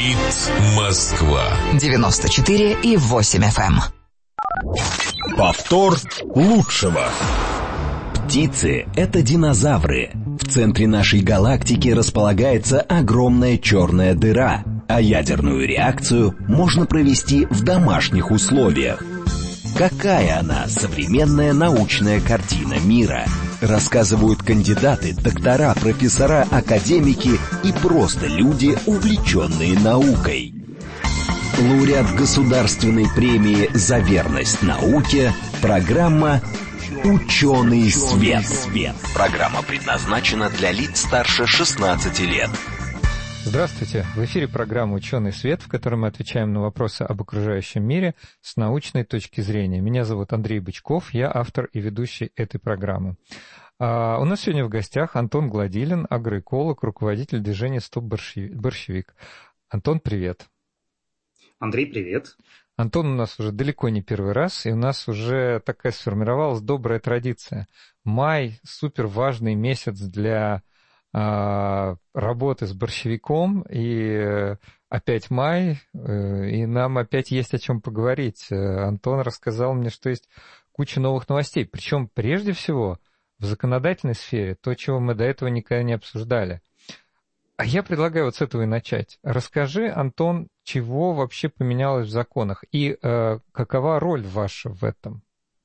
Говорит Москва. 94,8 FM. Повтор лучшего. Птицы — это динозавры. В центре нашей галактики располагается огромная черная дыра, а ядерную реакцию можно провести в домашних условиях. Какая она, современная научная картина мира? Рассказывают кандидаты, доктора, профессора, академики и просто люди, увлеченные наукой. Лауреат Государственной премии «За верность науке», программа «Ученый свет». Программа предназначена для лиц старше 16 лет. Здравствуйте! В эфире программа «Ученый свет», в которой мы отвечаем на вопросы об окружающем мире с научной точки зрения. Меня зовут Андрей Бычков, я автор и ведущий этой программы. У нас сегодня в гостях Антон Гладилин, агроэколог, руководитель движения «Стоп борщевик». Антон, привет! Андрей, привет! Антон у нас уже далеко не первый раз, и у нас уже такая сформировалась добрая традиция. Май — супер важный месяц для работы с борщевиком, и опять май, и нам опять есть о чем поговорить. Антон рассказал мне, что есть куча новых новостей, причем прежде всего в законодательной сфере, то, чего мы до этого никогда не обсуждали. А я предлагаю вот с этого и начать. Расскажи, Антон, чего вообще поменялось в законах и какова роль ваша в этом?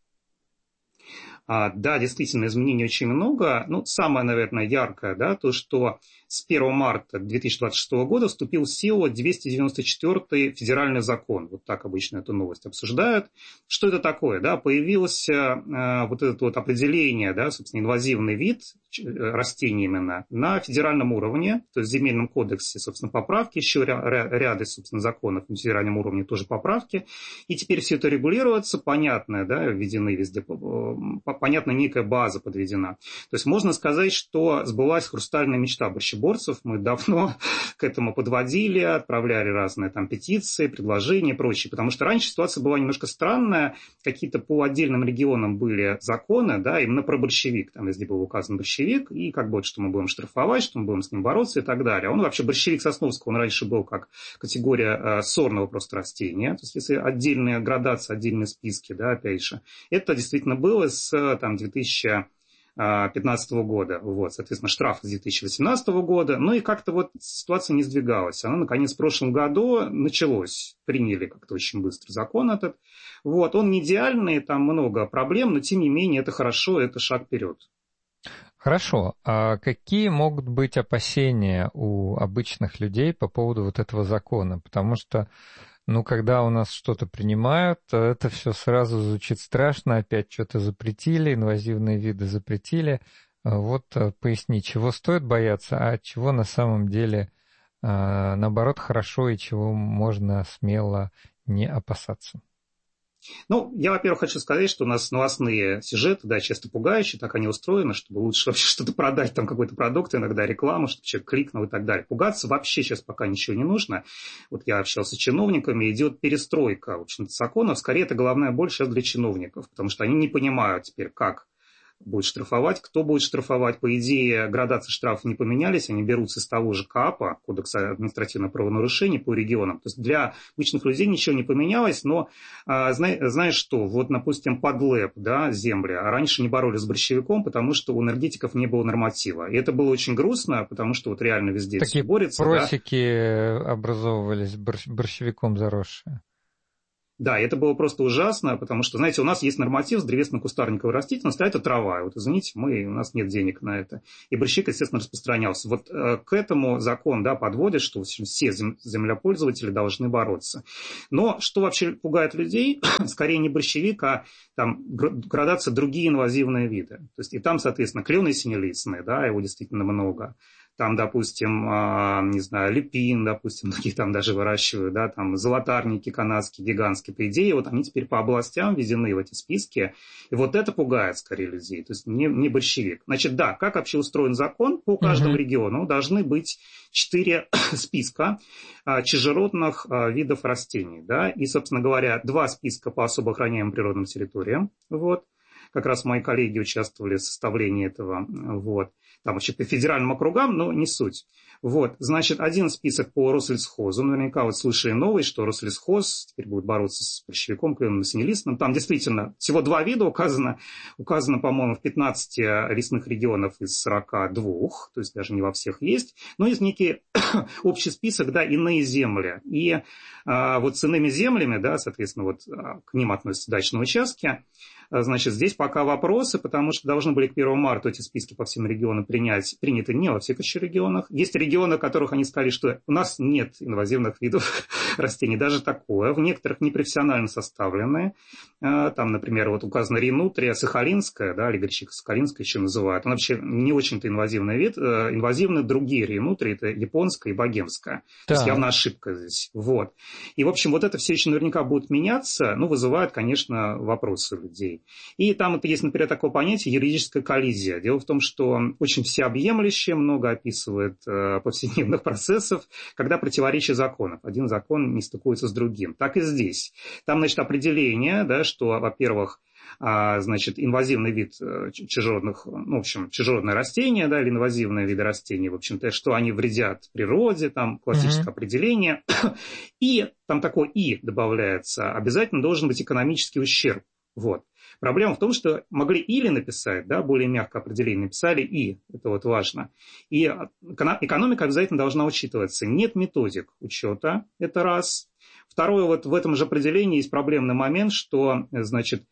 Да, действительно, изменений очень много. Самое, наверное, яркое, да, то, что с 1 марта 2026 года вступил в силу 294-й федеральный закон. Вот так обычно эту новость обсуждают. Что это такое? Да, появилось вот это вот определение, да, собственно, инвазивный вид растений именно на федеральном уровне, то есть в Земельном кодексе, собственно, поправки, еще ряды, собственно, законов на федеральном уровне тоже поправки. И теперь все это регулируется, понятно, да, введены везде, понятно, некая база подведена. То есть можно сказать, что сбылась хрустальная мечта борщеборцев. Мы давно к этому подводили, отправляли разные там петиции, предложения и прочее. Потому что раньше ситуация была немножко странная. Какие-то по отдельным регионам были законы, да, именно про борщевик. Там везде был указан борщевик, и как бы, что мы будем штрафовать, что мы будем с ним бороться и так далее. Он вообще, борщевик сосновского, он раньше был как категория сорного просто растения. То есть если отдельные градации, отдельные списки, да, опять же, это действительно было с 2015 года. Вот, соответственно, штраф с 2018 года. Ну и как-то вот ситуация не сдвигалась. Она, наконец, в прошлом году началось. Приняли как-то очень быстро закон этот. Вот, он не идеальный, там много проблем, но тем не менее это хорошо, это шаг вперед. Хорошо. А какие могут быть опасения у обычных людей по поводу вот этого закона? Потому что когда у нас что-то принимают, это все сразу звучит страшно, опять что-то запретили, инвазивные виды запретили. Вот поясни, чего стоит бояться, а чего на самом деле, наоборот, хорошо и чего можно смело не опасаться. Я, во-первых, хочу сказать, что у нас новостные сюжеты, да, часто пугающие, так они устроены, чтобы лучше вообще что-то продать, там какой-то продукт, иногда рекламу, чтобы человек кликнул и так далее. Пугаться вообще сейчас пока ничего не нужно. Вот я общался с чиновниками, идет перестройка, в общем-то, законов. Скорее, это головная боль сейчас для чиновников, потому что они не понимают теперь, как будет штрафовать, кто будет штрафовать. По идее, градации штрафов не поменялись, они берутся из того же КАПа, Кодекса административных правонарушений по регионам. То есть для обычных людей ничего не поменялось, но знаешь что, вот, допустим, подлэп, да, земли, раньше не боролись с борщевиком, потому что у энергетиков не было норматива. И это было очень грустно, потому что вот реально везде такие все борется. просеки, да, образовывались борщевиком заросшие. Да, это было просто ужасно, потому что, знаете, у нас есть норматив с древесно-кустарниковой растительностью, а это трава. Вот, извините, у нас нет денег на это. И борщевик, естественно, распространялся. Вот к этому закон, да, подводит, что все землепользователи должны бороться. Но что вообще пугает людей? Скорее не борщевик, а там градация другие инвазивные виды. То есть и там, соответственно, клены синелистные, да, его действительно много. Там, допустим, не знаю, люпин, допустим, многие там даже выращивают, да, там золотарники канадские, гигантские. По идее, вот они теперь по областям введены в эти списки. И вот это пугает скорее людей. То есть не борщевик. Значит, да, как вообще устроен закон? По каждому региону должны быть 4 списка чужеродных видов растений, да, и, собственно говоря, 2 списка по особо охраняемым природным территориям, вот. Как раз мои коллеги участвовали в составлении этого, вот. там вообще по федеральным округам, но не суть. Вот, значит, один список по Россельхозу. Наверняка вот слышали новость, что Россельхоз теперь будет бороться с борщевиком, клееным синелистным. Там действительно всего 2 вида указано, по-моему, в 15 лесных регионов из 42, то есть даже не во всех есть. Но есть некий общий список, да, иные земли. И вот с иными землями, да, соответственно, вот к ним относятся дачные участки. Значит, здесь пока вопросы, потому что должны были к 1 марта эти списки по всем регионам приняты не во всех еще регионах. Есть регионы, в которых они сказали, что у нас нет инвазивных видов растений, даже такое. В некоторых непрофессионально составленные. Там, например, вот указано ринутрия сахалинская, да, олигарчиха сахалинская еще называют. Он вообще не очень-то инвазивный вид. Инвазивны другие ринутрии, это японская и богемская. То есть явно ошибка здесь. Вот. И, в общем, вот это все еще наверняка будет меняться, ну, вызывает, конечно, вопросы у людей. И там это есть, например, такое понятие юридическая коллизия. Дело в том, что очень всеобъемлюще, много описывает повседневных процессов, когда противоречие законов. Один закон не стыкуется с другим. Так и здесь. Там, значит, определение, да, что, во-первых, значит, инвазивный вид чужеродных, ну, в общем, чужеродные растения, да, или инвазивные виды растений, в общем-то, что они вредят природе, там классическое определение. И там такое «и» добавляется, обязательно должен быть экономический ущерб. Вот. Проблема в том, что могли или написать, да, более мягкое определение, написали и, это вот важно. И экономика обязательно должна учитываться. Нет методик учета, это раз. Второе, вот в этом же определении есть проблемный момент, что, значит,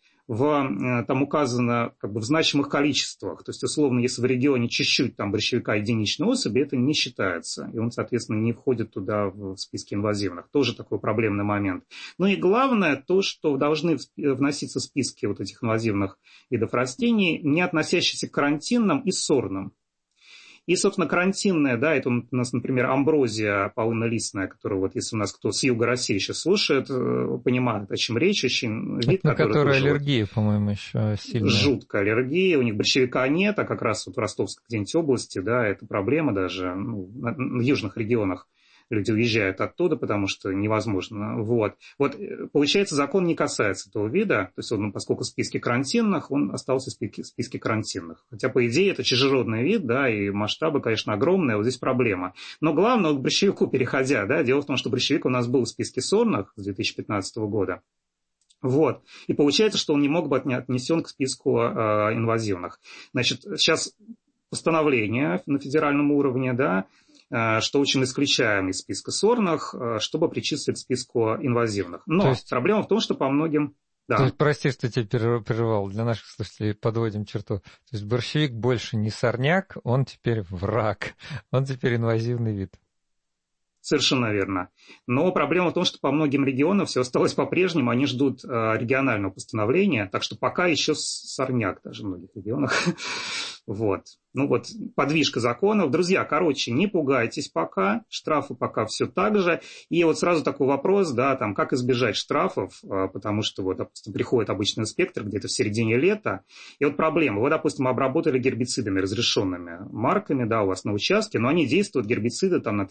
там указано как бы в значимых количествах. То есть, условно, если в регионе чуть-чуть там борщевика единичной особи, это не считается. И он, соответственно, не входит туда в списки инвазивных. Тоже такой проблемный момент. Ну и главное то, что должны вноситься в списки вот этих инвазивных видов растений, не относящиеся к карантинным и сорным. И, собственно, карантинная, да, это у нас, например, амброзия полынолистная, которую вот если у нас кто с юга России сейчас слушает, понимает, о чем речь, очень вид, на который аллергия, по-моему, еще сильная. Жуткая аллергия, у них борщевика нет, а как раз вот в Ростовской где-нибудь области, да, это проблема даже, ну, в южных регионах. Люди уезжают оттуда, потому что невозможно. Вот. Вот, получается, закон не касается этого вида. То есть, он, поскольку в списке карантинных, он остался в списке карантинных. Хотя, по идее, это чужеродный вид, да, и масштабы, конечно, огромные. Вот здесь проблема. Но главное, к борщевику переходя, да, дело в том, что борщевик у нас был в списке сорных с 2015 года. Вот. И получается, что он не мог быть отнесен к списку инвазивных. Значит, сейчас постановление на федеральном уровне, да, что очень исключаем из списка сорных, чтобы причислить к списку инвазивных. Но проблема в том, что по многим... Да. То есть, прости, что тебя прервал, для наших слушателей подводим черту. То есть борщевик больше не сорняк, он теперь враг, он теперь инвазивный вид. Совершенно верно. Но проблема в том, что по многим регионам все осталось по-прежнему, они ждут регионального постановления, так что пока еще сорняк даже в многих регионах. Вот. Ну вот, подвижка законов. Друзья, короче, не пугайтесь пока, штрафы пока все так же. И вот сразу такой вопрос, да, там, как избежать штрафов, потому что, вот, допустим, приходит обычный инспектор где-то в середине лета, и вот проблема, вы, допустим, обработали гербицидами, разрешенными марками, да, у вас на участке, но они действуют, гербициды, там, на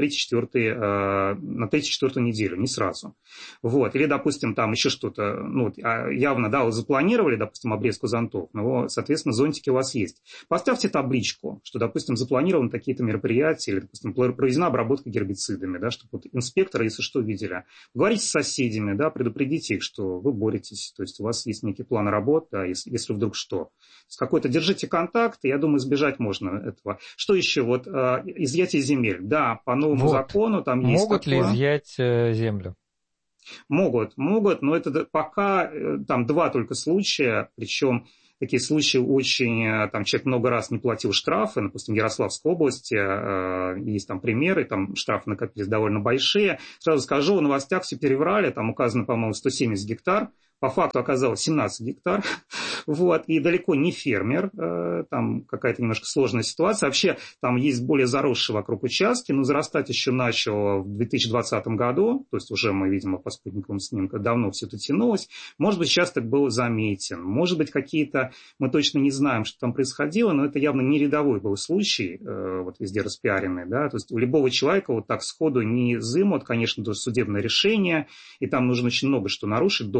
3-4 неделю, не сразу. Вот, или, допустим, там еще что-то, ну, явно, да, вы запланировали, допустим, обрезку зонтов, но, соответственно, зонтики у вас есть. Поставьте табличку, что, допустим, запланированы такие-то мероприятия, или, допустим, проведена обработка гербицидами, да, чтобы вот инспекторы, если что, видели. Говорите с соседями, да, предупредите их, что вы боретесь, то есть у вас есть некий план работы, да, если вдруг что. Какой-то держите контакт, и я думаю, избежать можно этого. Что еще? Вот изъятие земель. Да, по новому закону там есть Могут такое. Ли изъять землю? Могут, но это пока там 2 только случая, причем такие случаи очень, там человек много раз не платил штрафы, допустим, в Ярославской области, есть там примеры, там штрафы накопились довольно большие. Сразу скажу, в новостях все переврали, там указано, по-моему, 170 гектар, по факту оказалось 17 гектар, вот, и далеко не фермер, там какая-то немножко сложная ситуация. Вообще, там есть более заросшие вокруг участки, но зарастать еще начало в 2020 году, то есть уже мы, видимо, по спутниковым снимкам давно все это тянулось. Может быть, участок был заметен, может быть, какие-то, мы точно не знаем, что там происходило, но это явно не рядовой был случай, вот везде распиаренный, да, то есть у любого человека вот так сходу не изымут, конечно, даже судебное решение, и там нужно очень много что нарушить долго, да,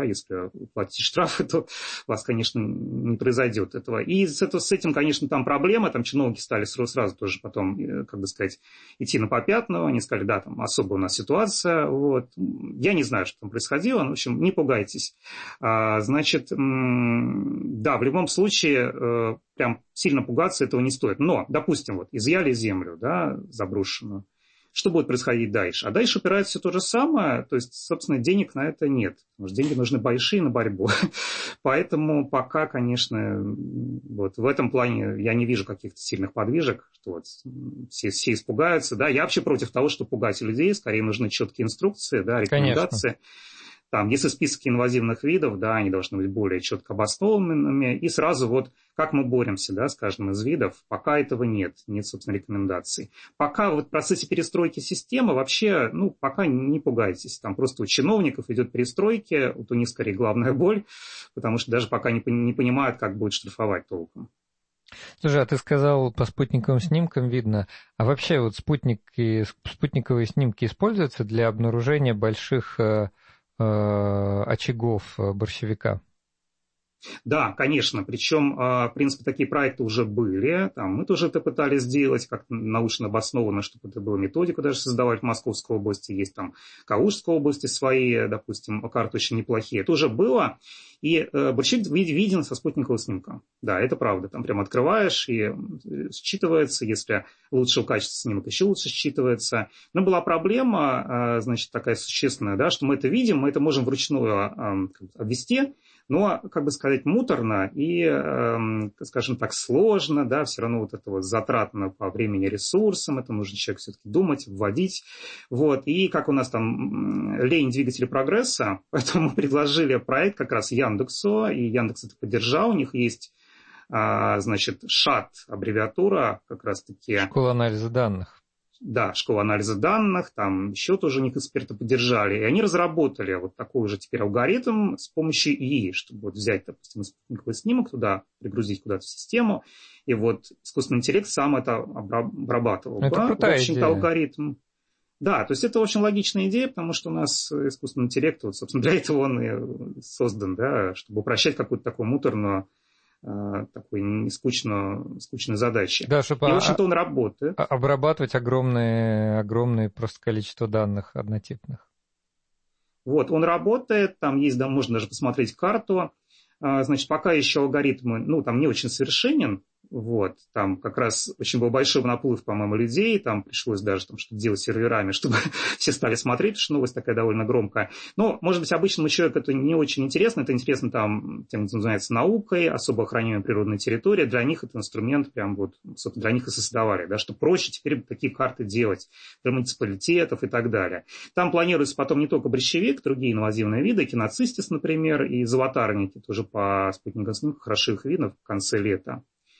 да, если платите штрафы, то у вас, конечно, не произойдет этого. И с этим, конечно, там проблема, там чиновники стали сразу тоже потом, как бы сказать, идти на попятную, они сказали, да, там особая у нас ситуация, вот. Я не знаю, что там происходило, но, в общем, не пугайтесь. Значит, да, в любом случае, прям сильно пугаться этого не стоит. Но, допустим, вот изъяли землю, да, заброшенную. Что будет происходить дальше? А дальше упирается все то же самое, то есть, собственно, денег на это нет. Потому что деньги нужны большие на борьбу. Поэтому пока, конечно, вот в этом плане я не вижу каких-то сильных подвижек, что вот все испугаются. Да? Я вообще против того, чтобы пугать людей, скорее нужны четкие инструкции, да, рекомендации. Конечно. Там, если список инвазивных видов, да, они должны быть более четко обоснованными. И сразу вот как мы боремся, да, с каждым из видов, пока этого нет, собственно, рекомендаций. Пока вот в процессе перестройки системы вообще, пока не пугайтесь. Там просто у чиновников идет перестройки, вот у них скорее главная боль, потому что даже пока не понимают, как будет штрафовать толком. Слушай, а ты сказал, по спутниковым снимкам видно. А вообще вот спутниковые снимки используются для обнаружения больших очагов борщевика? Да, конечно. Причем, в принципе, такие проекты уже были. Там, мы тоже это пытались сделать, как-то научно обоснованно, чтобы это было методику даже создавать в Московской области. Есть там Калужской области свои, допустим, карты очень неплохие. Это уже было. И борщевик виден со спутниковым снимком. Да, это правда. Там прям открываешь и считывается. Если лучшего качества снимок, еще лучше считывается. Но была проблема, значит, такая существенная, да, что мы это видим, мы это можем вручную обвести. Но, как бы сказать, муторно и, скажем так, сложно, да, все равно вот это вот затратно по времени ресурсам, это нужно человек все-таки думать, вводить, вот, и как у нас там лень двигателя прогресса, поэтому мы предложили проект как раз Яндексу, и Яндекс это поддержал, у них есть, значит, ШАТ, аббревиатура, как раз-таки. Школа анализа данных. Да, школа анализа данных, там еще тоже у них эксперты поддержали. И они разработали вот такой же теперь алгоритм с помощью ИИ, чтобы вот взять, допустим, спутниковый снимок туда, пригрузить куда-то в систему, и вот искусственный интеллект сам это обрабатывал. Это крутая в общем-то, идея. Алгоритм. Да, то есть это очень логичная идея, потому что у нас искусственный интеллект, вот, собственно, для этого он и создан, да, чтобы упрощать какую-то такую муторную, такой скучной задачи. Да, чтобы и, в общем-то, он работает. Обрабатывать огромное просто количество данных однотипных. Вот, он работает, там есть, да, можно даже посмотреть карту. Значит, пока еще алгоритм, там не очень совершенен. Вот, там как раз очень был большой наплыв, по-моему, людей, там пришлось даже там что-то делать серверами, чтобы все стали смотреть, потому что новость такая довольно громкая. Но, может быть, обычному человеку это не очень интересно, это интересно там тем, кто занимается наукой, особо охраняемая природная территория, для них это инструмент прям вот, собственно, для них и создавали, да, что проще теперь такие карты делать для муниципалитетов и так далее. Там планируется потом не только борщевик, другие инвазивные виды, киноцистис, например, и золотарники, тоже по спутниковым снимкам хорошо их видно в конце лета.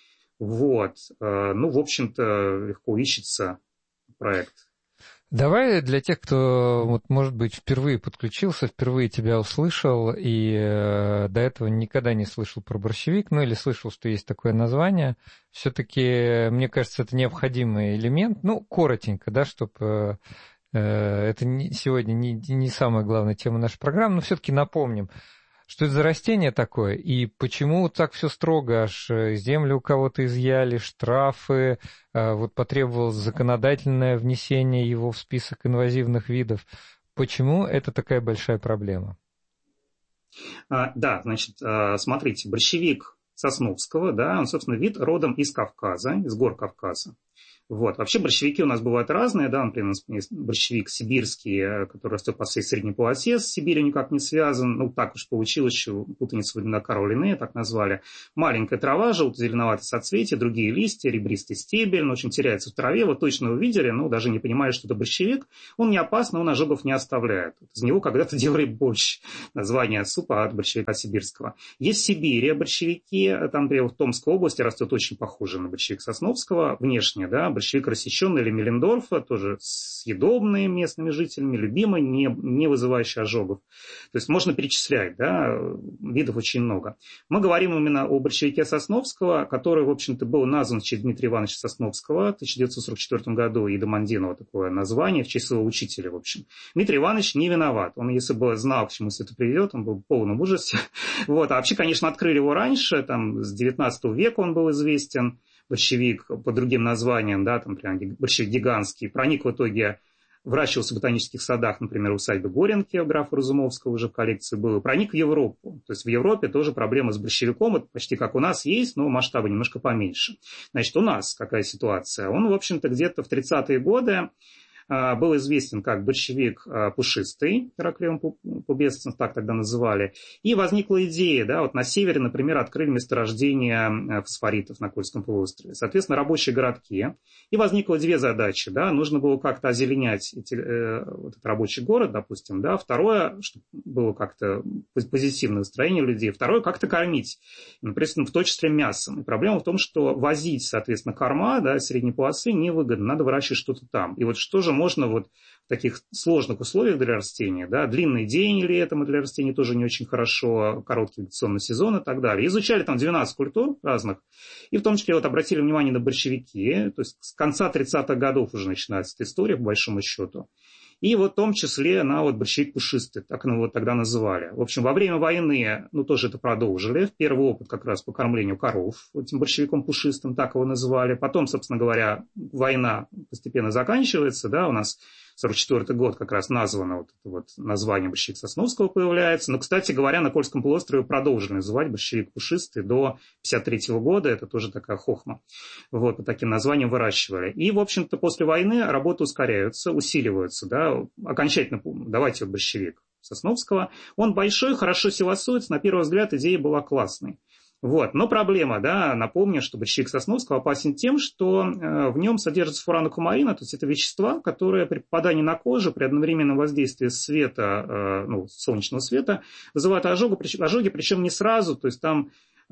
Вот, в общем-то, легко ищется проект. Давай для тех, кто, вот, может быть, впервые подключился, впервые тебя услышал и до этого никогда не слышал про борщевик, или слышал, что есть такое название, все-таки, мне кажется, это необходимый элемент, коротенько, да, чтобы это сегодня не самая главная тема нашей программы, но все-таки напомним. Что это за растение такое? И почему так все строго? Аж землю у кого-то изъяли, штрафы, вот потребовалось законодательное внесение его в список инвазивных видов. Почему это такая большая проблема? Да, значит, смотрите, борщевик Сосновского, да, он, собственно, вид родом из Кавказа, из гор Кавказа. Вот. Вообще борщевики у нас бывают разные, да, например, есть борщевик сибирский, который растет по всей средней полосе, с Сибирью никак не связан, так уж получилось, что путаница Водянокара Линнея, так назвали. Маленькая трава, желто-зеленоватое соцветие, другие листья, ребристый стебель, очень теряется в траве, вот точно его видели, даже не понимая, что это борщевик, он не опасный, он ожогов не оставляет. Из него когда-то делали борщ, название супа от борщевика сибирского. Есть в Сибири борщевики, там, например, в Томской области растет очень похоже на борщевик Сосновского, внешне, да, борщевик рассеченный или Миллендорфа, тоже съедобный местными жителями, любимый, не вызывающий ожогов. То есть можно перечислять, да, видов очень много. Мы говорим именно о борщевике Сосновского, который, в общем-то, был назван в честь Дмитрия Ивановича Сосновского в 1944 году, и Домандинова такое название, в честь своего учителя, в общем. Дмитрий Иванович не виноват. Он, если бы знал, к чему все это приведет, он был в полном ужасе. Вот. А вообще, конечно, открыли его раньше, там, с 19 века он был известен, борщевик по другим названиям, да, там, например, борщевик гигантский, проник в итоге, выращивался в ботанических садах, например, усадьбы Горенки у графа Разумовского уже в коллекции был, проник в Европу. То есть в Европе тоже проблема с борщевиком, это почти как у нас есть, но масштабы немножко поменьше. Значит, у нас какая ситуация? Он, в общем-то, где-то в 30-е годы был известен как борщевик пушистый, Ираклион пубесценс, так тогда называли. И возникла идея, да, вот на севере, например, открыли месторождение фосфоритов на Кольском полуострове. Соответственно, рабочие городки. И возникло две задачи, да, нужно было как-то озеленять вот этот рабочий город, допустим, да. Второе, чтобы было как-то позитивное настроение людей. Второе, как-то кормить, например, в том числе мясом. И проблема в том, что возить, соответственно, корма, да, средней полосы невыгодно, надо выращивать что-то там. И вот что же можно вот в таких сложных условиях для растения, да, длинный день летом для растений тоже не очень хорошо, короткий вегетационный сезон и так далее. Изучали там 12 культур разных, и в том числе вот обратили внимание на борщевики, то есть с конца 30-х годов уже начинается эта история, по большому счету. И вот в том числе на вот борщевик пушистый, так его вот тогда называли. В общем, во время войны, ну, тоже это продолжили. Первый опыт как раз по кормлению коров этим борщевиком пушистым, так его называли. Потом, собственно говоря, война постепенно заканчивается, да, у нас 1944 год как раз названо вот это вот название борщевик Сосновского появляется. Но, кстати говоря, на Кольском полуострове продолжили называть борщевик пушистый до 1953 года. Это тоже такая хохма. Вот, по таким названиям выращивали. И, в общем-то, после войны работы ускоряются, усиливаются. Да. Окончательно, давайте вот борщевик Сосновского. Он большой, хорошо силосуется. На первый взгляд идея была классной. Вот. Но проблема, да, напомню, что борщевик Сосновского опасен тем, что в нем содержится фуранокумарина, то есть это вещества, которые при попадании на кожу, при одновременном воздействии света, ну, солнечного света, вызывают ожоги, причем не сразу, то есть там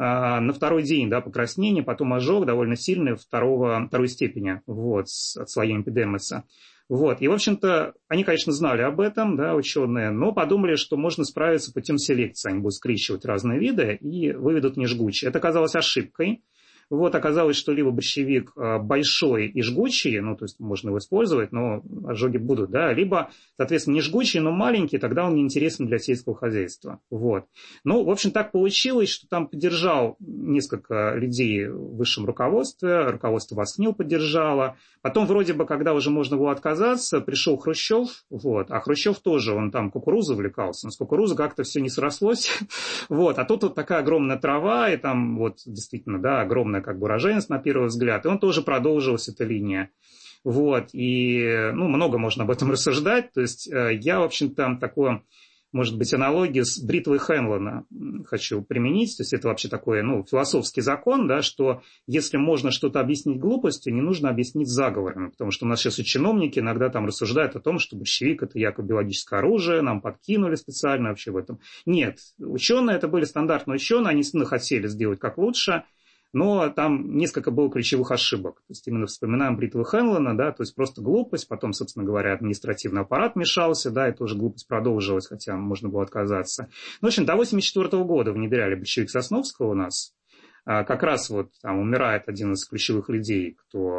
на второй день, да, покраснение, потом ожог довольно сильный второй степени, вот, с отслоением эпидермиса. Вот. И, в общем-то, они, конечно, знали об этом, да, ученые, но подумали, что можно справиться путем селекции. Они будут скрещивать разные виды и выведут нежгучие. Это оказалось ошибкой. Вот, оказалось, что либо борщевик большой и жгучий, ну, то есть можно его использовать, но ожоги будут, да, либо, соответственно, не жгучий, но маленький, тогда он неинтересен для сельского хозяйства. Вот. Ну, в общем, так получилось, что там поддержал несколько людей в высшем руководстве, руководство ВОСНИЛ поддержало. Потом, вроде бы, когда уже можно было отказаться, пришел Хрущев, вот, а Хрущев тоже, он там кукурузой увлекался, но с кукурузой как-то все не срослось, вот, а тут вот такая огромная трава, и там вот действительно, да, огромная как бы урожайность на первый взгляд, и он тоже продолжилась, эта линия. Вот, и, ну, много можно об этом рассуждать, то есть я, в общем-то, такое, может быть, аналогию с бритвой Хенлона хочу применить, то есть это вообще такой, ну, философский закон, да, что если можно что-то объяснить глупостью, не нужно объяснить заговорами, потому что у нас сейчас и чиновники иногда там рассуждают о том, что борщевик – это якобы биологическое оружие, нам подкинули специально вообще в этом. Нет, ученые, это были стандартные ученые, они действительно хотели сделать как лучше, но там несколько было ключевых ошибок. То есть именно вспоминаем бритву Хенлона, да, то есть просто глупость, потом, собственно говоря, административный аппарат мешался, да, и тоже глупость продолжилась, хотя можно было отказаться. Ну, в общем, до 1984 года внедряли борщевик Сосновского у нас. Как раз вот там умирает один из ключевых людей,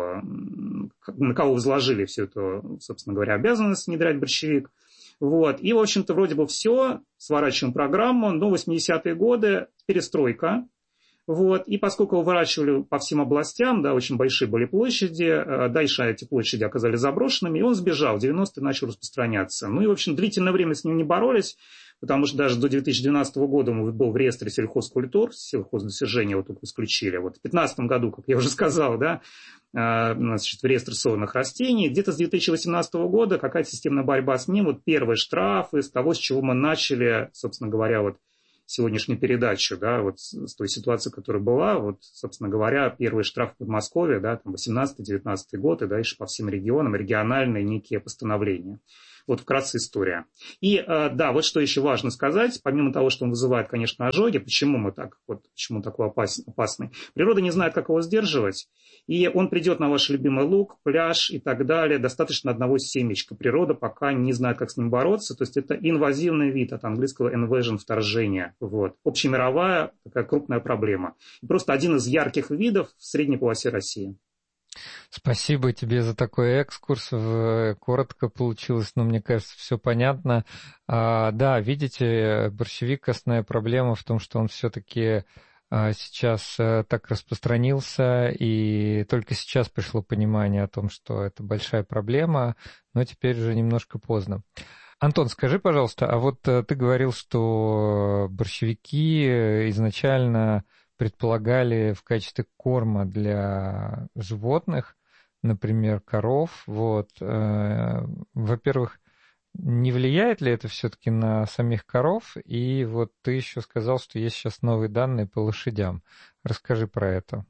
на кого возложили всю эту, собственно говоря, обязанность внедрять борщевик. Вот. И, в общем-то, вроде бы все, сворачиваем программу, но 80-е годы перестройка. Вот. И поскольку его выращивали по всем областям, да, очень большие были площади, дальше эти площади оказались заброшенными, и он сбежал, в 90-е начал распространяться. Ну и, в общем, длительное время с ним не боролись, потому что даже до 2012 года он был в реестре сельхозкультур, сельхоздосяжения его только исключили. Вот в 2015 году, как я уже сказал, да, значит, в реестр сорных растений. Где-то с 2018 года какая-то системная борьба с ним, вот первые штрафы, с того, с чего мы начали, собственно говоря, вот сегодняшнюю передачу, да, вот с той ситуации, которая была, вот, собственно говоря, первый штраф в Подмосковье, да, там 18-19 год, и дальше по всем регионам, региональные некие постановления. Вот вкратце история. И да, вот что еще важно сказать, помимо того, что он вызывает, конечно, ожоги, почему он такой опасный. Природа не знает, как его сдерживать, и он придет на ваш любимый луг, пляж и так далее. Достаточно одного семечка. Природа пока не знает, как с ним бороться. То есть это инвазивный вид, от английского invasion, вторжение. Вот. Общемировая такая крупная проблема. И просто один из ярких видов в средней полосе России. Спасибо тебе за такой экскурс. Коротко получилось, но мне кажется, все понятно. Да, видите, борщевик-костная проблема в том, что он все-таки сейчас так распространился, и только сейчас пришло понимание о том, что это большая проблема, но теперь уже немножко поздно. Антон, скажи, пожалуйста, а вот ты говорил, что борщевики изначально предполагали в качестве корма для животных, например, коров. Вот. Во-первых, не влияет ли это все-таки на самих коров? И вот ты еще сказал, что есть сейчас новые данные по лошадям. Расскажи про это.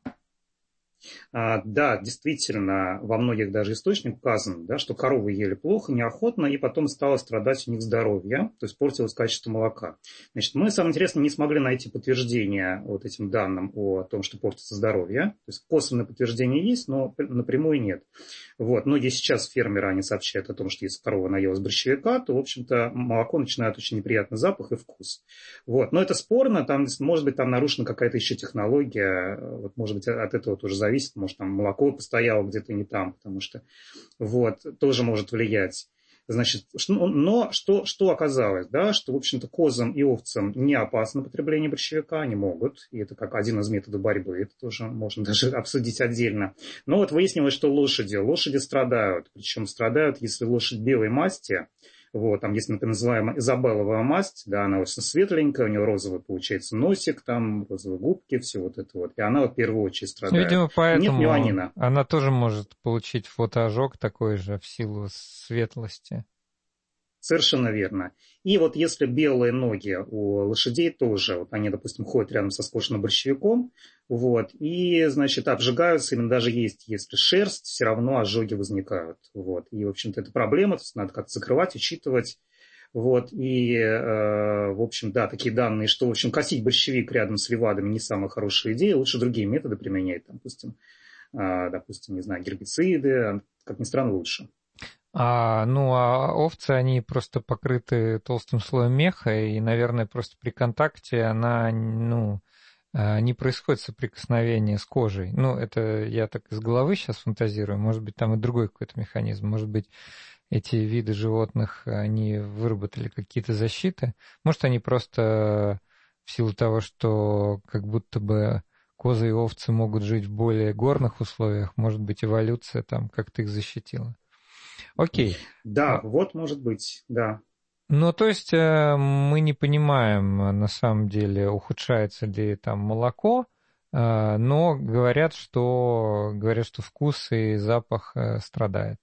Да, действительно, во многих даже источниках указано, да, что коровы ели плохо, неохотно, и потом стало страдать у них здоровье, то есть портилось качество молока. Значит, мы, самое интересное, не смогли найти подтверждение вот этим данным о том, что портится здоровье. То есть косвенное подтверждение есть, но напрямую нет. Вот. Многие сейчас фермеры, они сообщают о том, что если корова наелась борщевика, то, в общем-то, молоко начинает очень неприятный запах и вкус. Вот. Но это спорно, там, может быть, там нарушена какая-то еще технология, вот, может быть, от этого тоже зависит, может, там молоко постояло где-то не там, потому что, вот, тоже может влиять. Значит, но что оказалось, да, что, в общем-то, козам и овцам не опасно потребление борщевика, они могут, и это как один из методов борьбы, это тоже можно даже обсудить отдельно. Но вот выяснилось, что лошади страдают, причем страдают, если лошадь белой масти. Вот, там есть, например, называемая изабелловая масть, да, она очень светленькая, у нее розовый получается носик, там розовые губки, все вот это вот. И она вот в первую очередь страдает. Видимо, поэтому нет меланина. Она тоже может получить фотоожог такой же в силу светлости. Совершенно верно. И вот если белые ноги у лошадей тоже, вот они, допустим, ходят рядом со скошенным борщевиком, вот, и, значит, обжигаются, именно даже если шерсть, все равно ожоги возникают. Вот. И, в общем-то, это проблема, то есть надо как-то закрывать, учитывать. Вот. И, в общем, да, такие данные, что, в общем, косить борщевик рядом с левадами не самая хорошая идея, лучше другие методы применять, там, допустим, не знаю, гербициды, как ни странно, лучше. А овцы, они просто покрыты толстым слоем меха, и, наверное, просто при контакте не происходит соприкосновение с кожей. Это я так из головы сейчас фантазирую. Может быть, там и другой какой-то механизм. Может быть, эти виды животных, они выработали какие-то защиты. Может, они просто в силу того, что как будто бы козы и овцы могут жить в более горных условиях, может быть, эволюция там как-то их защитила. Окей. Да, вот может быть, да. То есть мы не понимаем, на самом деле, ухудшается ли там молоко, но говорят, что вкус и запах страдает.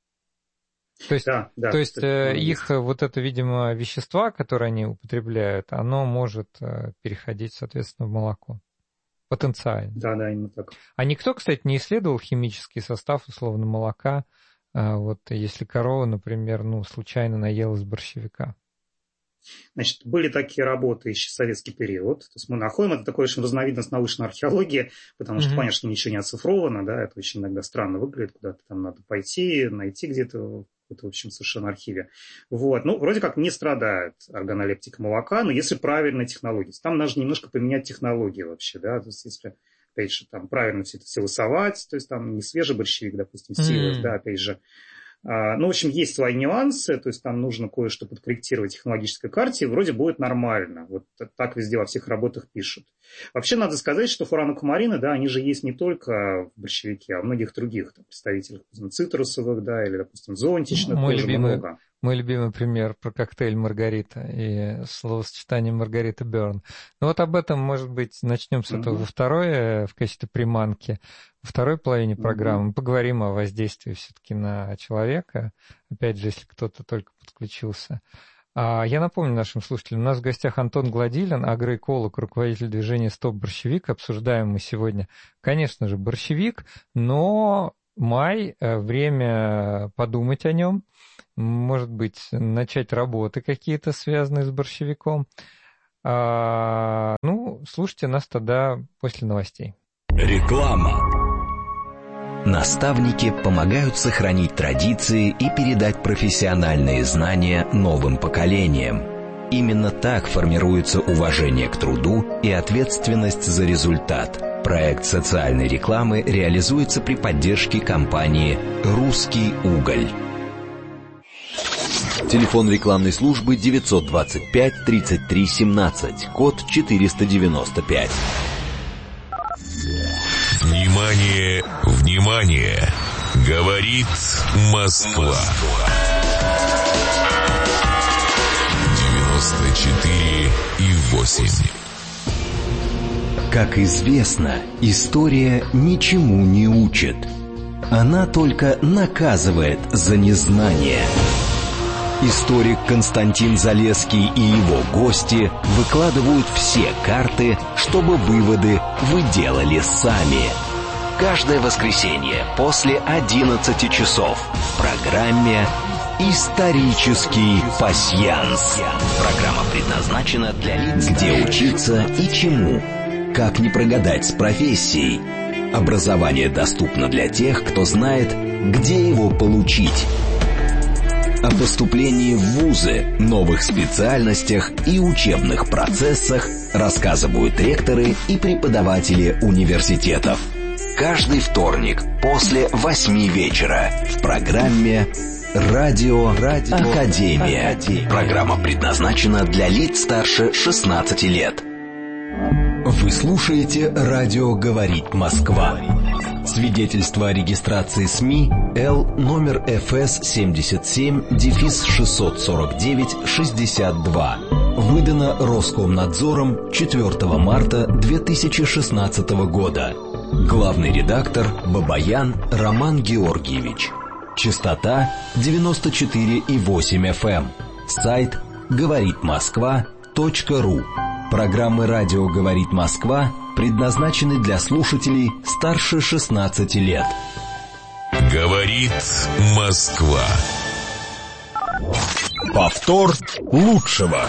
То есть, их вот это, видимо, вещества, которые они употребляют, оно может переходить, соответственно, в молоко. Потенциально. Да, именно так. А никто, кстати, не исследовал химический состав, условно, молока, вот если корова, например, случайно наелась борщевика? Значит, были такие работы еще в советский период. То есть мы находим, это такая очень разновидность научной археологии, потому что, понятно, что ничего не оцифровано, да, это очень иногда странно выглядит, куда-то там надо пойти, найти где-то в общем, совершенно архиве. Вот. Вроде как не страдает органолептика молока, но если правильная технология. Там нужно немножко поменять технологии вообще, да, то есть если опять же, там правильно все это согласовать, то есть там не свежий борщевик, допустим, силос, да, опять же. В общем, есть свои нюансы, то есть там нужно кое-что подкорректировать в технологической карте, и вроде будет нормально. Вот так везде во всех работах пишут. Вообще, надо сказать, что фуранокумарины, да, они же есть не только в борщевике, а в многих других там, представителях, цитрусовых, да, или, допустим, зонтичных, тоже много. Мой любимый пример про коктейль Маргарита и словосочетание Маргарита Бёрн. Вот об этом, может быть, начнем с этого в качестве приманки. Во второй половине программы мы поговорим о воздействии все-таки на человека. Опять же, если кто-то только подключился. Я напомню нашим слушателям, у нас в гостях Антон Гладилин, агроэколог, руководитель движения «Стоп борщевик». Обсуждаем мы сегодня, конечно же, борщевик, но май, время подумать о нем, может быть, начать работы какие-то, связанные с борщевиком. Слушайте нас тогда после новостей. Реклама. Наставники помогают сохранить традиции и передать профессиональные знания новым поколениям. Именно так формируется уважение к труду и ответственность за результат. Проект социальной рекламы реализуется при поддержке компании «Русский уголь». Телефон рекламной службы 925 33 17, код 495. Внимание, внимание! Говорит Москва. 94,8. Как известно, история ничему не учит. Она только наказывает за незнание. Историк Константин Залесский и его гости выкладывают все карты, чтобы выводы вы делали сами. Каждое воскресенье после 11 часов в программе «Исторический пасьянс». Программа предназначена для лиц, где учиться и чему. Как не прогадать с профессией. Образование доступно для тех, кто знает, где его получить. О поступлении в вузы, новых специальностях и учебных процессах рассказывают ректоры и преподаватели университетов. Каждый вторник после 8 вечера в программе «Радио Академия». Программа предназначена для лиц старше 16 лет. Вы слушаете «Радио говорит Москва». Свидетельство о регистрации СМИ Л номер ФС 77-649-62. Выдано Роскомнадзором 4 марта 2016 года. Главный редактор Бабаян Роман Георгиевич. Частота 94,8 FM. Сайт говоритмосква.ру. Программы «Радио говорит Москва» предназначены для слушателей старше 16 лет. Говорит Москва. Повтор лучшего.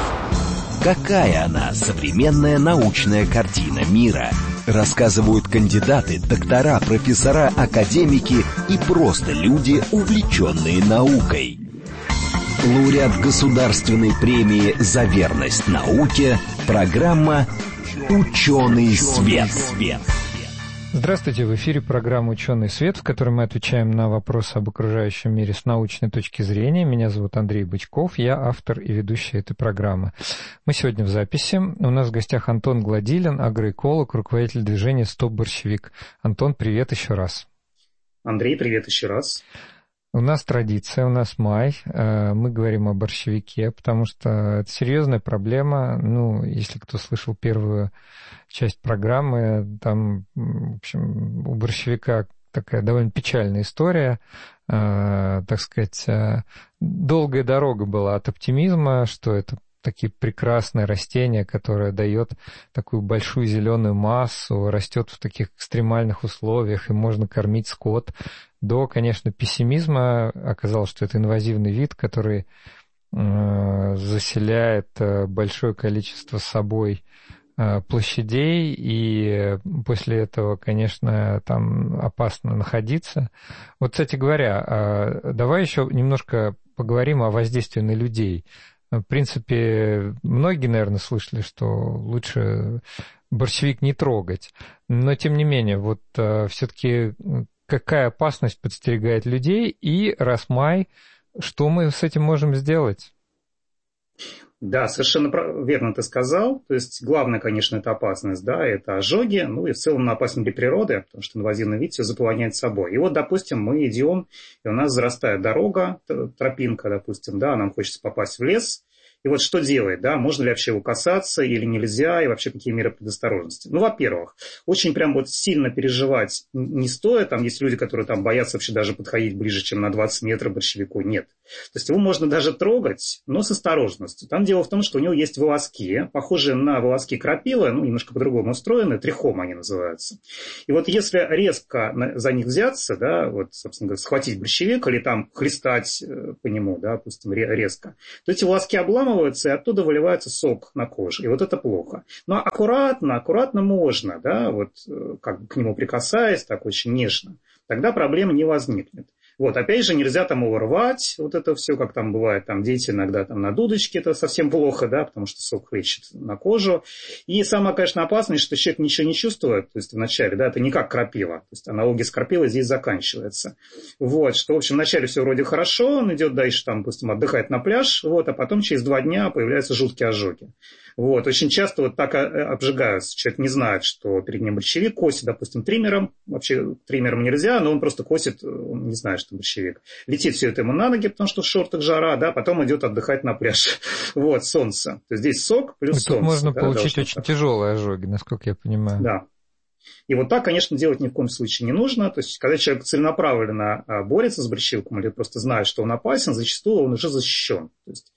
Какая она, современная научная картина мира? Рассказывают кандидаты, доктора, профессора, академики и просто люди, увлеченные наукой. Лауреат Государственной премии за верность науке. Программа «Ученый свет». Здравствуйте, в эфире программа «Ученый свет», в которой мы отвечаем на вопросы об окружающем мире с научной точки зрения. Меня зовут Андрей Бычков, я автор и ведущий этой программы. Мы сегодня в записи. У нас в гостях Антон Гладилин, агроэколог, руководитель движения «Стоп борщевик». Антон, привет еще раз. Андрей, привет еще раз. У нас традиция, у нас май, мы говорим о борщевике, потому что это серьезная проблема. Если кто слышал первую часть программы, там, в общем, у борщевика такая довольно печальная история, так сказать, долгая дорога была от оптимизма, что это такие прекрасные растения, которое дает такую большую зеленую массу, растет в таких экстремальных условиях, и можно кормить скот, до, конечно, пессимизма. Оказалось, что это инвазивный вид, который заселяет большое количество собой площадей, и после этого, конечно, там опасно находиться. Вот, кстати говоря, давай еще немножко поговорим о воздействии на людей. В принципе, многие, наверное, слышали, что лучше борщевик не трогать. Но, тем не менее, вот все-таки какая опасность подстерегает людей, и раз май, что мы с этим можем сделать? Да, совершенно верно ты сказал. То есть главное, конечно, это опасность, да, это ожоги, и в целом опасно для природы, потому что инвазивный вид все заполоняет собой. И вот, допустим, мы идем, и у нас зарастает дорога, тропинка, допустим, да, нам хочется попасть в лес, И вот что делать, да, можно ли вообще его касаться или нельзя, и вообще какие меры предосторожности. Ну, во-первых, очень прям вот сильно переживать не стоит, там есть люди, которые там боятся вообще даже подходить ближе, чем на 20 метров борщевику, нет. То есть его можно даже трогать, но с осторожностью. Там дело в том, что у него есть волоски, похожие на волоски крапивы, ну, немножко по-другому устроены, трихом они называются. И вот если резко за них взяться, да, вот, собственно говоря, схватить борщевик или там хлестать по нему, да, допустим, резко, то эти волоски обламываются, и оттуда выливается сок на кожу. И вот это плохо. Но аккуратно можно, да, вот как бы к нему прикасаясь, так очень нежно, тогда проблем не возникнет. Вот, опять же, нельзя там его рвать, вот это все, как там бывает, там дети иногда там на дудочке, это совсем плохо, да, потому что сок хлещет на кожу. И самое, конечно, опасное, что человек ничего не чувствует, то есть вначале, да, это не как крапива, то есть аналогия с крапивой здесь заканчивается. Вот, что, в общем, вначале все вроде хорошо, он идет дальше, там, допустим, отдыхать на пляж, вот, а потом через 2 дня появляются жуткие ожоги. Вот, очень часто вот так обжигаются. Человек не знает, что перед ним борщевик, косит, допустим, триммером. Вообще триммером нельзя, но он просто косит, он не знает, что борщевик. Летит все это ему на ноги, потому что в шортах жара, да, потом идет отдыхать на пляж. Вот, солнце. То есть здесь сок плюс солнце. Тут можно да, получить очень тяжелые ожоги, насколько я понимаю. Да. И вот так, конечно, делать ни в коем случае не нужно. То есть, когда человек целенаправленно борется с борщевиком или просто знает, что он опасен, зачастую он уже защищен. То есть,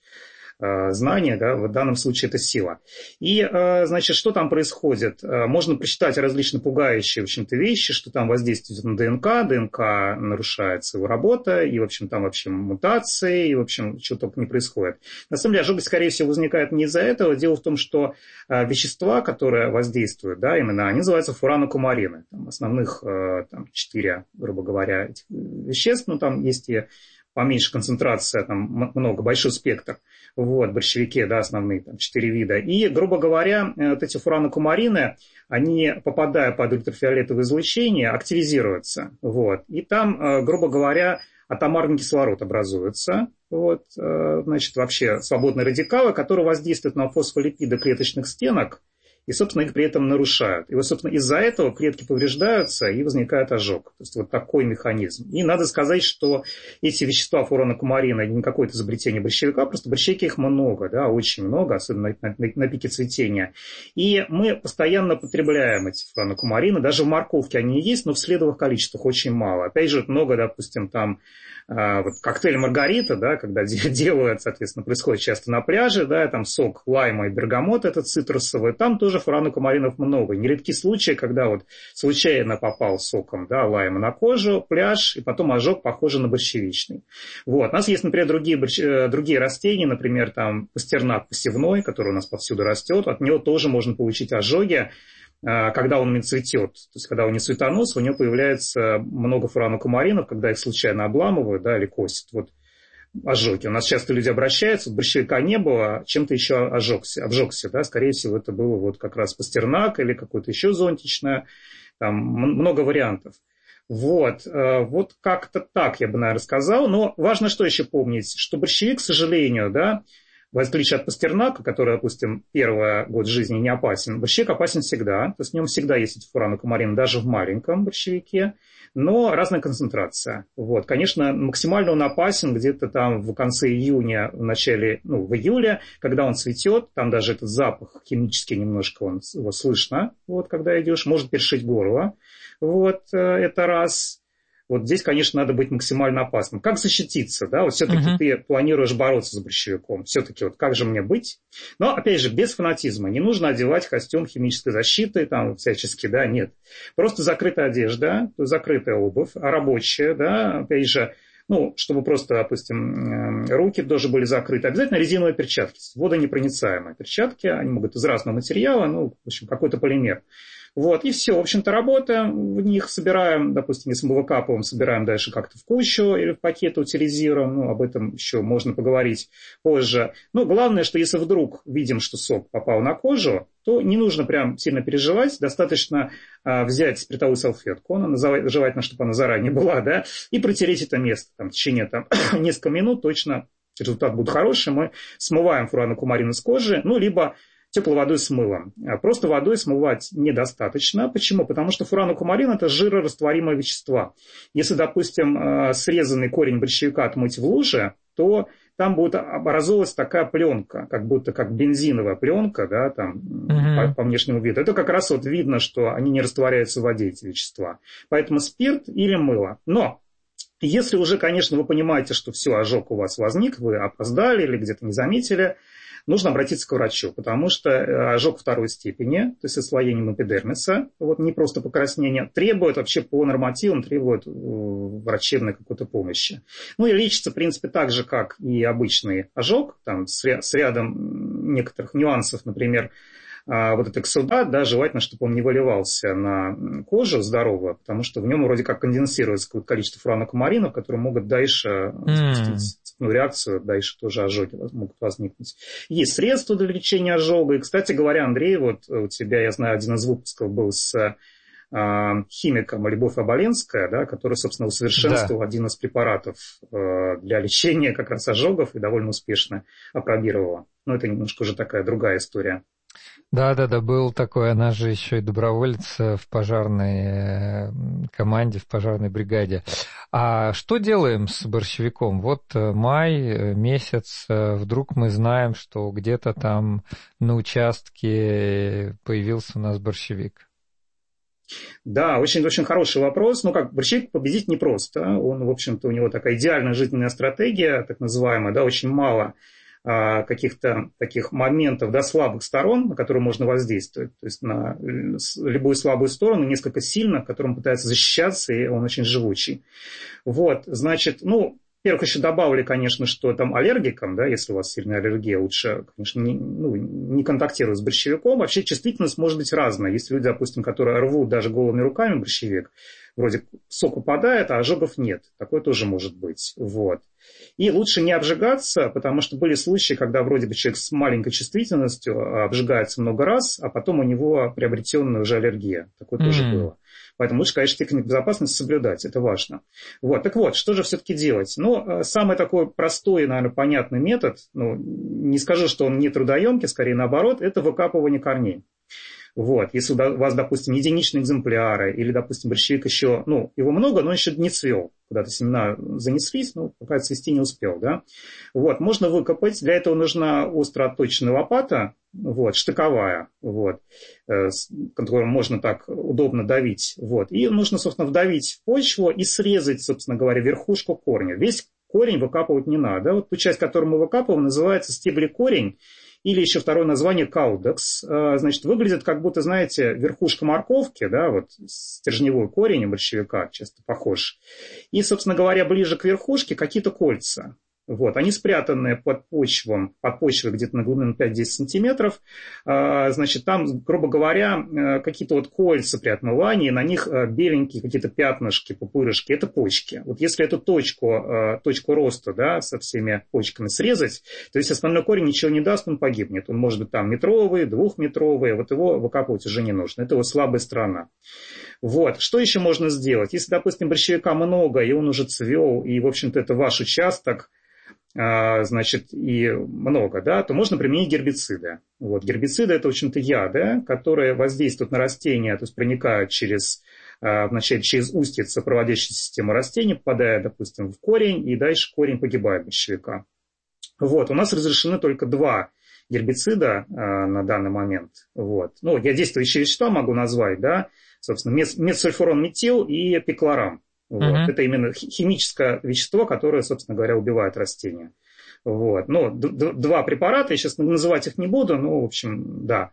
знание, да, в данном случае это сила. И, значит, что там происходит? Можно прочитать различные пугающие, в общем-то, вещи, что там воздействует на ДНК нарушается его работа, и, в общем, там вообще мутации, и, в общем, что только не происходит. На самом деле, ожог, скорее всего, возникает не из-за этого. Дело в том, что вещества, которые воздействуют, да, именно, они называются фуранокумарины. Там основных там, 4, грубо говоря, этих веществ, но там есть и поменьше концентрация, там много, большой спектр. Вот, борщевики, да, основные, там, 4 вида. И, грубо говоря, вот эти фуранокумарины, они, попадая под ультрафиолетовое излучение, активизируются. Вот. И там, грубо говоря, атомарный кислород образуется. Вот, значит, вообще свободные радикалы, которые воздействуют на фосфолипиды клеточных стенок, и, собственно, их при этом нарушают. И вот, собственно, из-за этого клетки повреждаются и возникает ожог. То есть вот такой механизм. И надо сказать, что эти вещества фуранокумарина не какое-то изобретение борщевика, просто борщевики их много, да, очень много, особенно на пике цветения. И мы постоянно потребляем эти фуранокумарины, даже в морковке они есть, но в следовых количествах очень мало. Опять же, много, допустим, там вот коктейль Маргарита, да, когда делают, соответственно, происходит часто на пляже, да, там сок лайма и бергамота, это цитрусовый, там тоже фуранокумаринов много. Нередки случаи, когда вот случайно попал соком, да, лайма на кожу, пляж, и потом ожог похожий на борщевичный. Вот. У нас есть, например, другие растения, например, там пастернак посевной, который у нас повсюду растет, от него тоже можно получить ожоги, когда он цветет, то есть когда он не цветонос, у него появляется много фуранокумаринов, когда их случайно обламывают, да, или косят. Вот ожоги. У нас часто люди обращаются, борщевика не было, чем-то еще обжегся, да, скорее всего, это было вот как раз пастернак или какое-то еще зонтичное, там много вариантов. Вот, вот как-то так я бы, наверное, сказал, но важно что еще помнить, что борщевик, к сожалению, да, в отличие от пастернака, который, допустим, первый год жизни не опасен, борщевик опасен всегда. То есть в нем всегда есть эти фуранокумарины, даже в маленьком борщевике, но разная концентрация. Вот. Конечно, максимально он опасен где-то там в конце июня, в начале, в июле, когда он цветет, там даже этот запах химический немножко его слышно, вот, когда идешь, может першить горло. Вот, это раз. Вот здесь, конечно, надо быть максимально опасным. Как защититься, да? Вот все-таки ты планируешь бороться с борщевиком. Все-таки вот как же мне быть? Но, опять же, без фанатизма. Не нужно одевать костюм химической защиты, там, всячески, да, нет. Просто закрытая одежда, закрытая обувь, рабочая, да, опять же, чтобы просто, допустим, руки тоже были закрыты. Обязательно резиновые перчатки, водонепроницаемые перчатки. Они могут из разного материала, в общем, какой-то полимер. Вот, и все, в общем-то, работаем в них, собираем, допустим, если мы выкапываем, собираем дальше как-то в кучу или в пакеты утилизируем, об этом еще можно поговорить позже. Но главное, что если вдруг видим, что сок попал на кожу, то не нужно прям сильно переживать, достаточно взять спиртовую салфетку, желательно, чтобы она заранее была, да, и протереть это место в течение нескольких минут, точно результат будет хороший, мы смываем фуранокумарин с кожи, либо теплой водой с мылом. Просто водой смывать недостаточно. Почему? Потому что фуранокумарин – это жирорастворимое вещество. Если, допустим, срезанный корень борщевика отмыть в луже, то там будет образовываться такая пленка, как будто как бензиновая пленка, да, там, по внешнему виду. Это как раз вот видно, что они не растворяются в воде, эти вещества. Поэтому спирт или мыло. Но если уже, конечно, вы понимаете, что все, ожог у вас возник, вы опоздали или где-то не заметили, нужно обратиться к врачу, потому что ожог второй степени, то есть с осложнением эпидермиса, вот не просто покраснение, требует вообще по нормативам, требует врачебной какой-то помощи. Ну и лечится, в принципе, так же, как и обычный ожог, там, с рядом некоторых нюансов, например, вот этот эксудат, да, желательно, чтобы он не выливался на кожу здоровую, потому что в нем вроде как конденсируется какое-то количество фуранокумаринов, которые могут дальше спустить цепную реакцию, дальше тоже ожоги могут возникнуть. Есть средства для лечения ожога. И, кстати говоря, Андрей, вот у тебя, я знаю, один из выпусков был с химиком Любовь Оболенская, да, который, собственно, усовершенствовал один из препаратов для лечения как раз ожогов и довольно успешно апробировала. Но это немножко уже такая другая история. Да, был такой, она же еще и доброволец в пожарной команде, в пожарной бригаде. А что делаем с борщевиком? Вот май месяц, вдруг мы знаем, что где-то там на участке появился у нас борщевик. Да, очень хороший вопрос. Ну, как борщевик победить непросто. Он, в общем-то, у него такая идеальная жизненная стратегия, так называемая, да, очень мало каких-то таких моментов, да, слабых сторон, на которые можно воздействовать. То есть на любую слабую сторону несколько сильно, которым пытается защищаться, и он очень живучий. Вот, значит, ну, во-первых, еще добавили, конечно, что там аллергикам, да, если у вас сильная аллергия, лучше, конечно, не контактировать с борщевиком. Вообще чувствительность может быть разная. Есть люди, допустим, которые рвут даже голыми руками борщевик, вроде сок упадает, а ожогов нет. Такое тоже может быть. Вот. И лучше не обжигаться, потому что были случаи, когда вроде бы человек с маленькой чувствительностью обжигается много раз, а потом у него приобретенная уже аллергия. Такое тоже было. Поэтому лучше, конечно, технику безопасности соблюдать, это важно. Вот. Так вот, что же все-таки делать? Ну, самый такой простой, наверное, понятный метод, ну, не скажу, что он не трудоемкий, скорее наоборот, это выкапывание корней. Вот. Если у вас, допустим, единичные экземпляры, или, допустим, борщевик еще, ну, его много, но он еще не цвел. Куда-то семена занеслись, но пока цвести не успел, да. Вот. Можно выкопать. Для этого нужна остро отточенная лопата, вот, штыковая, вот, которую можно так удобно давить. Вот. И нужно, собственно, вдавить в почву и срезать, собственно говоря, верхушку корня. Весь корень выкапывать не надо. Вот ту часть, которую мы выкапываем, называется стеблекорень. Или еще второе название каудекс. Значит, выглядит как будто, знаете, верхушка морковки, да, вот стержневой корень у борщевика часто похож. И, собственно говоря, ближе к верхушке какие-то кольца. Вот, они спрятаны под почвой где-то на глубину 5-10 сантиметров. Значит, там, грубо говоря, какие-то вот кольца при отмывании, на них беленькие какие-то пятнышки, пупырышки. Это почки. Вот если эту точку роста, да, со всеми почками срезать, то есть основной корень ничего не даст, он погибнет. Он может быть там метровый, двухметровый, вот его выкапывать уже не нужно. Это его слабая сторона. Вот, что еще можно сделать? Если, допустим, борщевика много, и он уже цвел, и, в общем-то, это ваш участок, значит, и много, да, то можно применить гербициды. Вот, гербициды – это, в общем-то, яды, которые воздействуют на растения, то есть проникают вначале через устьица проводящей системы растений, попадая, допустим, в корень, и дальше корень погибает борщевика. Вот, у нас разрешены только 2 гербицида на данный момент. Вот. Ну, я действующие вещества могу назвать, да, собственно, метсульфурон метил и пиклорам. Вот. Это именно химическое вещество, которое, собственно говоря, убивает растения. Вот. Ну, 2 препарата, я сейчас называть их не буду, но, в общем, да.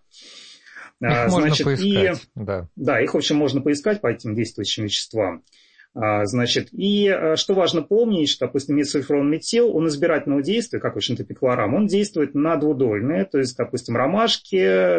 Их можно поискать. Да, их, в общем, можно поискать по этим действующим веществам. Значит, и что важно помнить, что, допустим, метсульфурон метил, он избирательного действия, как, в общем-то, пиклорам, он действует на двудольные, то есть, допустим, ромашки,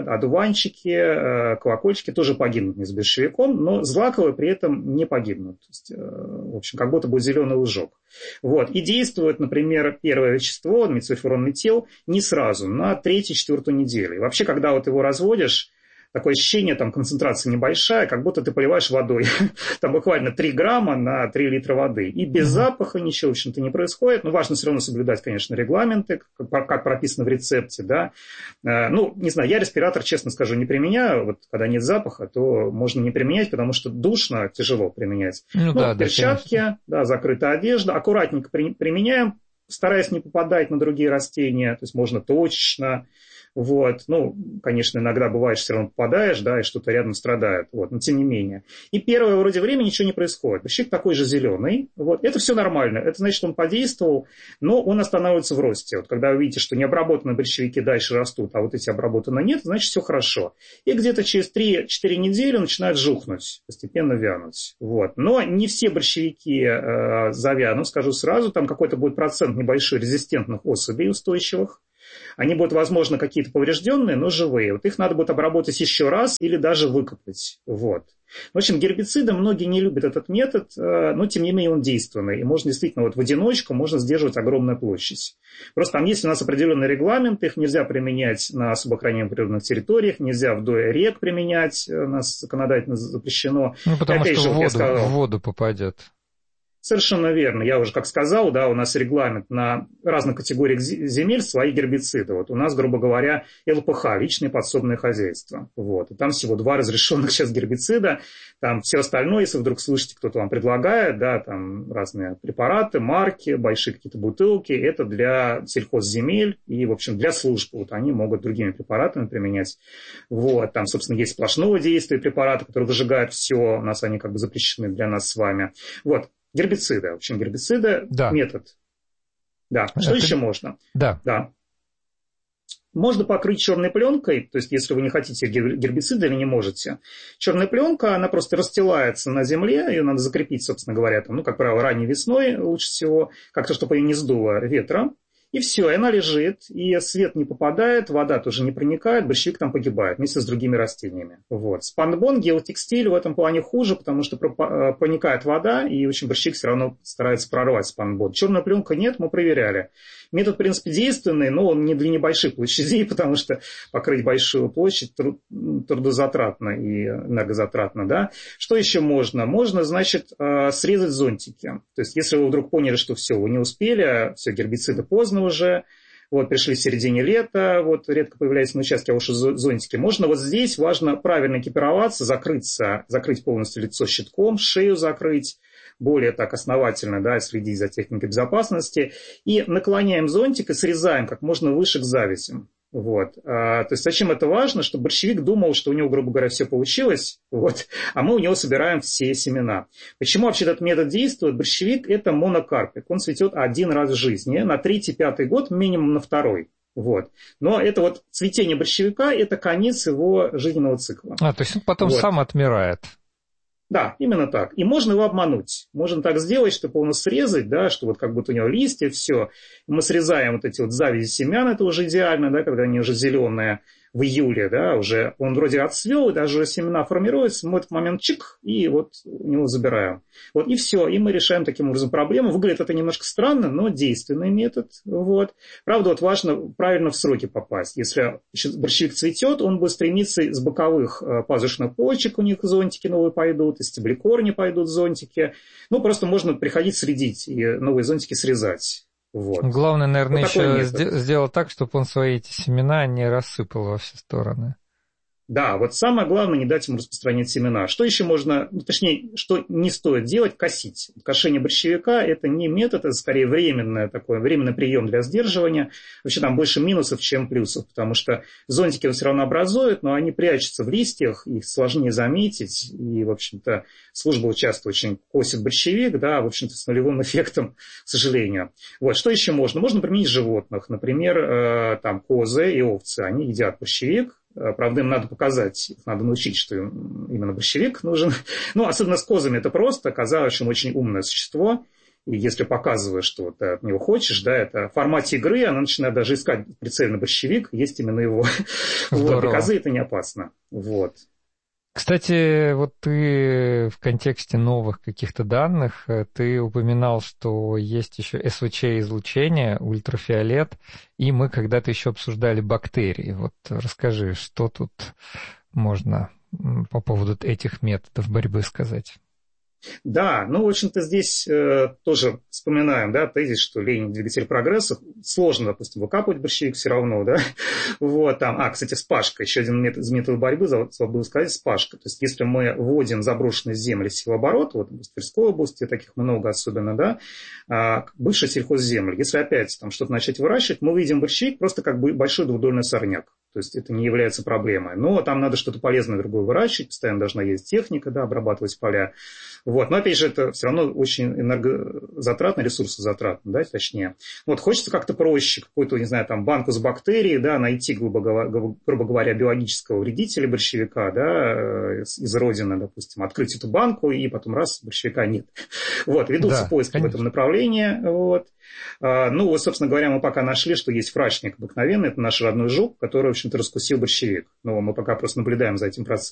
одуванчики, колокольчики тоже погибнут не с борщевиком, но злаковые при этом не погибнут. То есть, в общем, как будто бы зеленый лужок. Вот. И действует, например, первое вещество, метсульфурон метил, не сразу, на 3-4 неделю. И вообще, когда вот его разводишь, такое ощущение, там концентрация небольшая, как будто ты поливаешь водой. Там буквально 3 грамма на 3 литра воды. И без запаха ничего, в общем-то, не происходит. Но важно все равно соблюдать, конечно, регламенты, как прописано в рецепте. Да. Ну, не знаю, я респиратор, честно скажу, не применяю. Вот когда нет запаха, то можно не применять, потому что душно, тяжело применять. Перчатки, да, закрытая одежда. Аккуратненько применяем. стараясь не попадать на другие растения, то есть можно точечно. Вот. Ну, конечно, иногда бывает, что все равно попадаешь, да, и что-то рядом страдает, вот, но тем не менее. И первое вроде время ничего не происходит. Борщевик такой же зеленый, вот, это все нормально, это значит, он подействовал, но он останавливается в росте. Вот, когда вы видите, что необработанные борщевики дальше растут, а вот эти обработанные нет, значит, все хорошо. И где-то через 3-4 недели начинают жухнуть, постепенно вянуть. Вот. Но не все борщевики завянут, скажу сразу, там какой-то будет процент небольшой резистентных особей устойчивых. Они будут, возможно, какие-то поврежденные, но живые. Вот их надо будет обработать еще раз или даже выкопать. Вот. В общем, гербициды, многие не любят этот метод, но тем не менее он действенный. И можно действительно вот в одиночку можно сдерживать огромную площадь. Просто там есть у нас определенный регламент, их нельзя применять на особо охраняемых природных территориях, нельзя вдоль рек применять, у нас законодательно запрещено. Ну, потому что в воду попадет. Совершенно верно. Я уже как сказал, да, у нас регламент на разных категориях земель свои гербициды. Вот у нас, грубо говоря, ЛПХ, личные подсобные хозяйства. Вот. И там всего 2 разрешенных сейчас гербицида. Там все остальное, если вдруг слышите, кто-то вам предлагает, да, там разные препараты, марки, большие какие-то бутылки, это для сельхозземель и, в общем, для служб. Вот они могут другими препаратами применять. Вот. Там, собственно, есть сплошного действия препараты, которые выжигают все. У нас они как бы запрещены для нас с вами. Вот. Гербициды. В общем, гербициды да. Метод. Да. Что еще можно? Да. Можно покрыть черной пленкой, то есть если вы не хотите гербицида или не можете. Черная пленка, она просто расстилается на земле, ее надо закрепить, собственно говоря, там, ну, как правило, ранней весной лучше всего, как-то, чтобы ее не сдуло ветром. И все, и она лежит, и свет не попадает, вода тоже не проникает, борщевик там погибает вместе с другими растениями. Вот. Спанбон, геотекстиль в этом плане хуже, потому что проникает вода, и очень борщевик все равно старается прорвать спанбон. Черная пленка нет, мы проверяли. Метод, в принципе, действенный, но он не для небольших площадей, потому что покрыть большую площадь трудозатратно и энергозатратно. Да? Что еще можно? Можно, значит, срезать зонтики. То есть, если вы вдруг поняли, что все, вы не успели, все, гербициды поздно уже, вот, пришли в середине лета, вот, редко появляются на участке, а уж зонтики. Можно вот здесь, важно правильно экипироваться, закрыть полностью лицо щитком, шею закрыть, более так основательно, да, следить за техникой безопасности, и наклоняем зонтик и срезаем как можно выше к завязям. Вот. То есть зачем это важно? Чтобы борщевик думал, что у него, грубо говоря, все получилось, вот, а мы у него собираем все семена. Почему вообще этот метод действует? Борщевик – это монокарпик, он цветет 1 раз в жизни, на 3-5 год, минимум на 2. Вот. Но это вот цветение борщевика – это конец его жизненного цикла. То есть он потом вот сам отмирает. Да, именно так. И можно его обмануть. Можно так сделать, чтобы его срезать, да, что вот как будто у него листья, все. Мы срезаем вот эти вот завязи семян, это уже идеально, да, когда они уже зеленые в июле, да, уже он вроде отцвел, и даже семена формируются, мы в этот момент чик, и вот у него забираем. Вот и все, и мы решаем таким образом проблему. Выглядит это немножко странно, но действенный метод. Вот. Правда, вот важно правильно в сроки попасть. Если борщевик цветет, он будет стремиться с боковых пазушных почек, у них зонтики новые пойдут, из стеблекорня пойдут зонтики. Ну, просто можно приходить следить и новые зонтики срезать. Вот. Главное, наверное, вот еще сделать так, чтобы он свои эти семена не рассыпал во все стороны. Да, вот самое главное, не дать ему распространять семена. Что еще можно, точнее, что не стоит делать, косить. Кошение борщевика – это не метод, это скорее временный прием для сдерживания. Вообще там больше минусов, чем плюсов, потому что зонтики он все равно образует, но они прячутся в листьях, их сложнее заметить. И, в общем-то, служба часто очень косит борщевик, да, в общем-то, с нулевым эффектом, к сожалению. Вот, что еще можно? Можно применить животных. Например, там козы и овцы, они едят борщевик. Правда, им надо показать, их надо научить, что им именно борщевик нужен. Ну, особенно с козами это просто. Коза очень умное существо. И если показываешь, что ты от него хочешь, да, это в формате игры, она начинает даже искать прицельный борщевик, есть именно его. Вот, и козы это не опасно. Вот. Кстати, вот ты в контексте новых каких-то данных, ты упоминал, что есть еще СВЧ-излучение, ультрафиолет, и мы когда-то еще обсуждали бактерии. Вот расскажи, что тут можно по поводу этих методов борьбы сказать? Да, ну, в общем-то, здесь тоже вспоминаем, да, тезис, что Ленин двигатель прогресса. Сложно, допустим, выкапывать борщевик все равно, да. Вот там, кстати, вспашка, еще один из методов борьбы, забыл сказать, вспашка. То есть, если мы вводим заброшенные земли в силооборот, вот в Тверской области таких много особенно, да, бывшие сельхозземли, если опять там что-то начать выращивать, мы видим борщевик просто как бы большой двудольный сорняк. То есть это не является проблемой. Но там надо что-то полезное другое выращивать, постоянно должна есть техника, да, обрабатывать поля. Вот. Но опять же, это все равно очень энергозатратно, ресурсозатратно, да, точнее. Вот хочется как-то проще, какую-то, не знаю, там банку с бактерией, да, найти, грубо говоря, биологического вредителя борщевика, да, из родины, допустим, открыть эту банку, и потом раз, борщевика нет. Вот, ведутся поиски конечно. В этом направлении, вот. Ну, вот, собственно говоря, мы пока нашли, что есть фрачник обыкновенный, это наш родной жук, который, в общем-то, раскусил борщевик. Но мы пока просто наблюдаем за этим процессом.